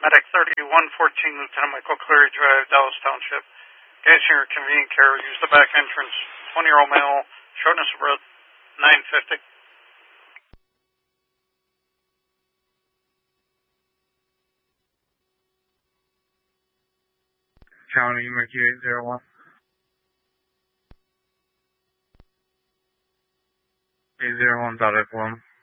Medic 3114, Lieutenant Michael Cleary Drive, Dallas Township. Engaging your convenient care, use the back entrance. 20-year-old male, shortness of breath, 950. County, Mercury 801. 801.F1.